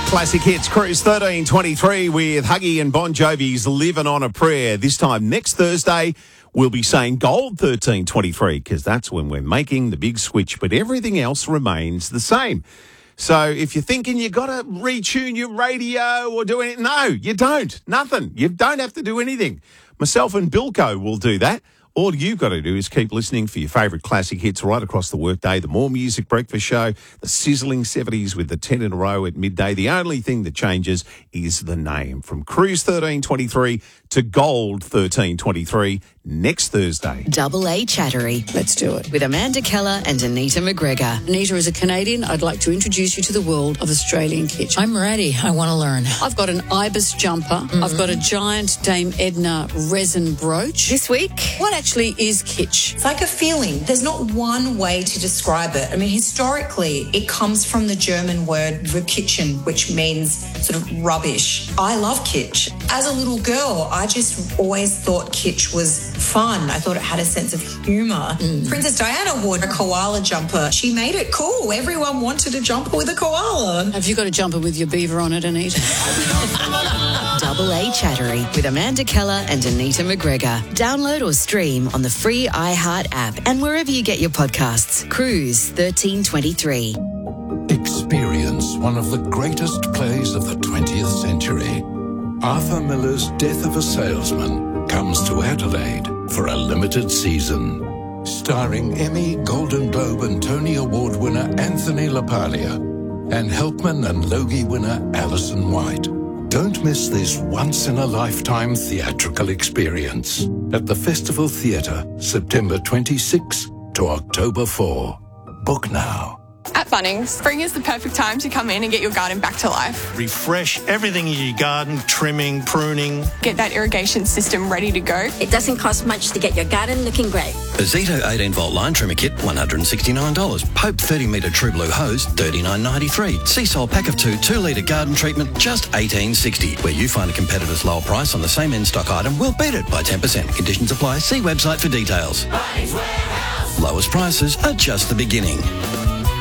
Classic Hits Cruise 1323 with Huggy and Bon Jovi's Living on a Prayer. This time next Thursday, we'll be saying Gold 1323 because that's when we're making the big switch, but everything else remains the same. So if you're thinking you got to retune your radio or do anything, no, you don't. Nothing. You don't have to do anything. Myself and Bilko will do that. All you've got to do is keep listening for your favourite classic hits right across the workday. The More Music Breakfast Show, the sizzling 70s with the 10 in a row at midday. The only thing that changes is the name. From Cruise 1323 to Gold 1323 next Thursday. Double A Chattery. Let's do it. With Amanda Keller and Anita McGregor. Anita, as a Canadian, I'd like to introduce you to the world of Australian kitsch. I'm ready. I want to learn. I've got an ibis jumper. I've got a giant Dame Edna resin brooch. This week, What actually is kitsch? It's like a feeling. There's not one way to describe it. I mean, historically, it comes from the German word verkitchen, which means sort of rubbish. I love kitsch. As a little girl, I just always thought kitsch was fun. I thought it had a sense of humour. Princess Diana wore a koala jumper. She made it cool. Everyone wanted a jumper with a koala. Have you got a jumper with your beaver on it, Anita? Double A Chattery with Amanda Keller and Anita McGregor. Download or stream on the free iHeart app and wherever you get your podcasts. Cruise 1323. Experience one of the greatest plays of the 20th century. Arthur Miller's Death of a Salesman comes to Adelaide for a limited season. Starring Emmy, Golden Globe and Tony Award winner Anthony LaPaglia and Helpman and Logie winner Alison White. Don't miss this once-in-a-lifetime theatrical experience at the Festival Theatre, September 26 to October 4. Book now. At Bunnings, spring is the perfect time to come in and get your garden back to life. Refresh everything in your garden, trimming, pruning. Get that irrigation system ready to go. It doesn't cost much to get your garden looking great. A Zito 18-volt line trimmer kit, $169. Pope 30-metre True Blue hose, $39.93. Seasol pack of 2-litre garden treatment, just $18.60. Where you find a competitor's lower price on the same in-stock item, we'll beat it by 10%. Conditions apply. See website for details. Lowest prices are just the beginning.